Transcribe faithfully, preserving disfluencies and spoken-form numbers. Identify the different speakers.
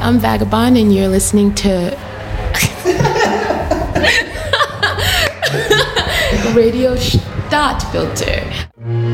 Speaker 1: I'm Vagabond, and you're listening to Radio Stadtfilter.